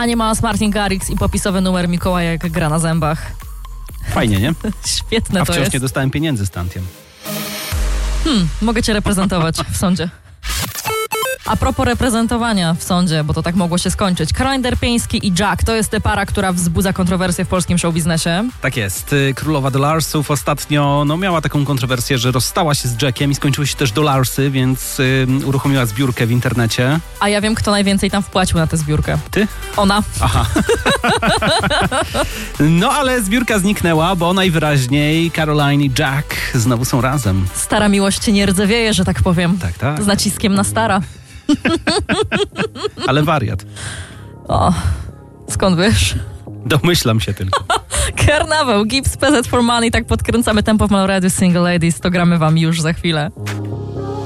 Animals, Martin Garrix i popisowy numer Mikołaja jak gra na zębach. Fajnie, nie? Świetne A to wciąż jest. nie dostałem pieniędzy z Tantiem. Mogę cię reprezentować w sądzie. A propos reprezentowania w sądzie, bo to tak mogło się skończyć. Caroline Derpieński i Jack to jest ta para, która wzbudza kontrowersje w polskim showbiznesie. Tak jest. Królowa Dollarsów ostatnio miała taką kontrowersję, że rozstała się z Jackiem i skończyły się też Dollarsy, więc uruchomiła zbiórkę w internecie. A ja wiem, kto najwięcej tam wpłacił na tę zbiórkę. Ty? Ona. Aha. No ale zbiórka zniknęła, bo najwyraźniej Caroline i Jack znowu są razem. Stara miłość nie rdzewieje, że tak powiem. Tak, tak. Z naciskiem na stara. Ale wariat. O, skąd wiesz? Domyślam się tylko. Karnawał, Gibbs, PZ for Money, tak podkręcamy tempo w Malorady Single Ladies, to gramy wam już za chwilę.